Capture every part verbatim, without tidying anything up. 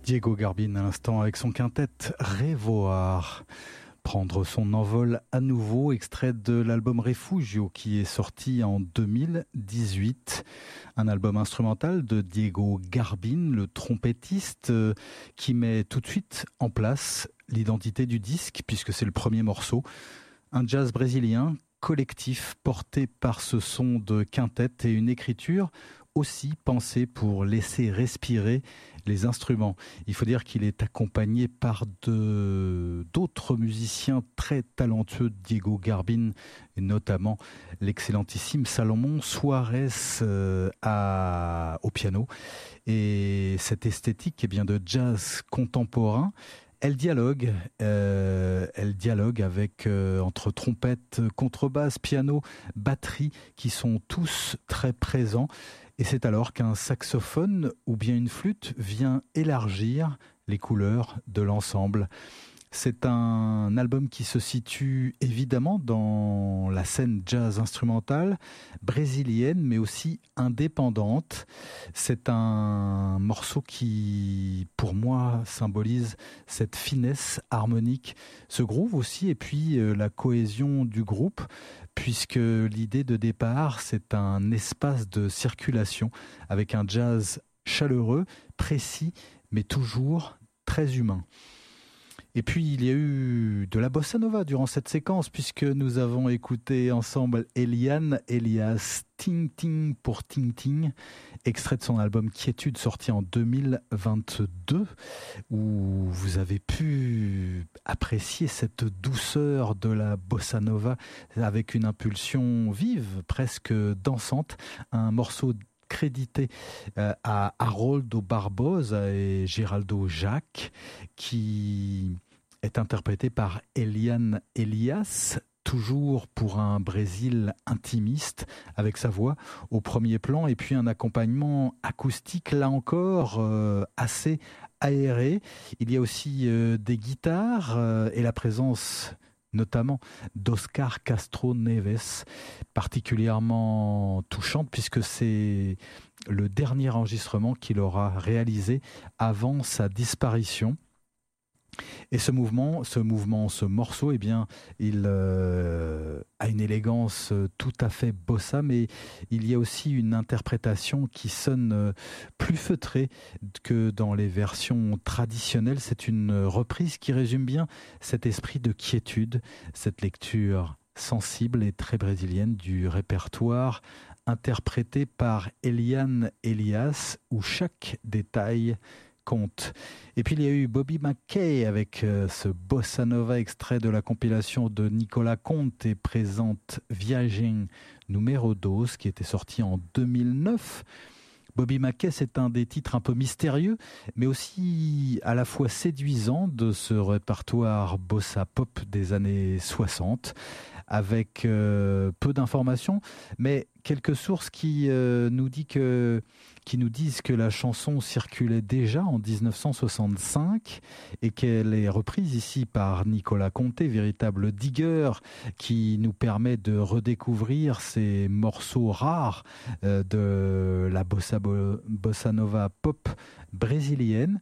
Diego Garbin à l'instant avec son quintet Revoar. Prendre son envol à nouveau, extrait de l'album Refugio qui est sorti en deux mille dix-huit. Un album instrumental de Diego Garbin, le trompettiste, euh, qui met tout de suite en place l'identité du disque puisque c'est le premier morceau. Un jazz brésilien collectif porté par ce son de quintet et une écriture aussi pensée pour laisser respirer les instruments. Il faut dire qu'il est accompagné par de, d'autres musiciens très talentueux, Diego Garbin, et notamment l'excellentissime Salomon Suarez euh, à, au piano. Et cette esthétique eh bien, de jazz contemporain, elle dialogue, euh, elle dialogue avec euh, entre trompette, contrebasse, piano, batterie, qui sont tous très présents. Et c'est alors qu'un saxophone ou bien une flûte vient élargir les couleurs de l'ensemble. C'est un album qui se situe évidemment dans la scène jazz instrumentale brésilienne, mais aussi indépendante. C'est un morceau qui, pour moi, symbolise cette finesse harmonique, ce groove aussi, et puis euh, la cohésion du groupe, puisque l'idée de départ, c'est un espace de circulation avec un jazz chaleureux, précis, mais toujours très humain. Et puis il y a eu de la bossa nova durant cette séquence puisque nous avons écouté ensemble Eliane Elias Ting Ting pour Ting Ting, extrait de son album Quiétude sorti en deux mille vingt-deux, où vous avez pu apprécier cette douceur de la bossa nova avec une impulsion vive, presque dansante, un morceau crédité euh, à Haroldo Barbosa et Geraldo Jacques, qui est interprété par Eliane Elias, toujours pour un Brésil intimiste, avec sa voix au premier plan, et puis un accompagnement acoustique, là encore, euh, assez aéré. Il y a aussi euh, des guitares euh, et la présence notamment d'Oscar Castro Neves, particulièrement touchante puisque c'est le dernier enregistrement qu'il aura réalisé avant sa disparition. Et ce mouvement, ce mouvement, ce morceau, eh bien, il euh, a une élégance tout à fait bossa, mais il y a aussi une interprétation qui sonne plus feutrée que dans les versions traditionnelles. C'est une reprise qui résume bien cet esprit de quiétude, cette lecture sensible et très brésilienne du répertoire interprété par Eliane Elias, où chaque détail compte. Et puis il y a eu Bobby McKay avec euh, ce bossa nova extrait de la compilation de Nicolas Conte et présente Viagem numéro douze qui était sorti en deux mille neuf. Bobby McKay, c'est un des titres un peu mystérieux, mais aussi à la fois séduisant de ce répertoire bossa pop des années soixante, avec euh, peu d'informations, mais quelques sources qui euh, nous dit que qui nous disent que la chanson circulait déjà en dix-neuf cent soixante-cinq et qu'elle est reprise ici par Nicolas Conte, véritable digger qui nous permet de redécouvrir ces morceaux rares euh, de la bossa, bossa nova pop brésilienne.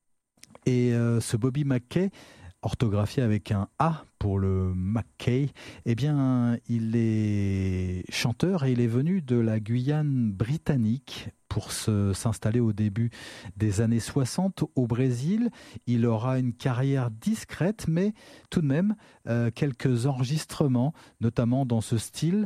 Et euh, ce Bobby McKay, orthographié avec un A pour le McKay, eh bien, il est chanteur et il est venu de la Guyane britannique pour se, s'installer au début des années soixante au Brésil. Il aura une carrière discrète, mais tout de même euh, quelques enregistrements, notamment dans ce style.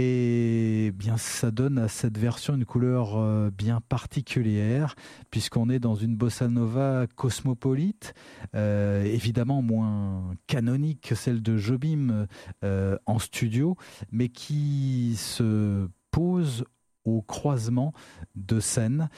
Et bien, ça donne à cette version une couleur euh, bien particulière, puisqu'on est dans une bossa nova cosmopolite, euh, évidemment moins canonique que celle de Jobim euh, en studio, mais qui se pose au croisement de scènes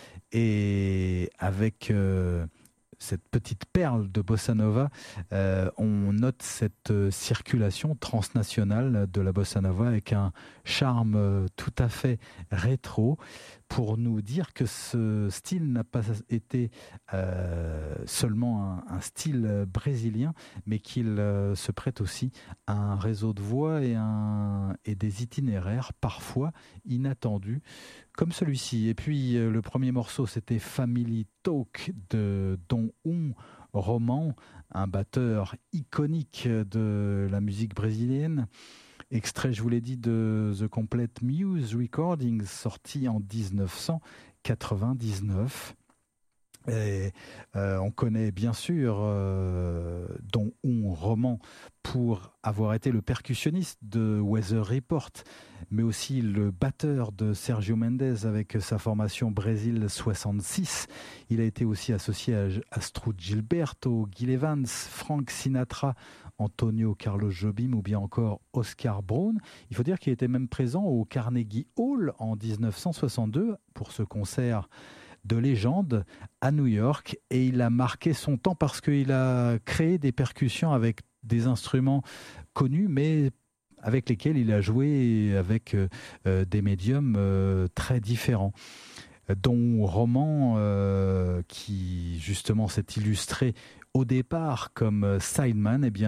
et avec euh, cette petite perle de bossa nova, euh, on note cette circulation transnationale de la bossa nova avec un charme tout à fait rétro, pour nous dire que ce style n'a pas été euh, seulement un, un style brésilien, mais qu'il euh, se prête aussi à un réseau de voix et, un, et des itinéraires parfois inattendus, comme celui-ci. Et puis euh, le premier morceau, c'était Family Talk de Dom Um Roman, un batteur iconique de la musique brésilienne. Extrait, je vous l'ai dit, de The Complete Muse Recordings, sorti en dix-neuf cent quatre-vingt-dix-neuf. Et, euh, on connaît bien sûr euh, Dom Um Roman pour avoir été le percussionniste de Weather Report, mais aussi le batteur de Sergio Mendes avec sa formation Brésil soixante-six. Il a été aussi associé à Astrud Gilberto, Gil Evans, Frank Sinatra, Antonio Carlos Jobim ou bien encore Oscar Brown. Il faut dire qu'il était même présent au Carnegie Hall en dix-neuf cent soixante-deux pour ce concert de légende à New York, et il a marqué son temps parce qu'il a créé des percussions avec des instruments connus mais avec lesquels il a joué avec euh, des médiums euh, très différents, dont Roman euh, qui justement s'est illustré au départ comme sideman. Eh bien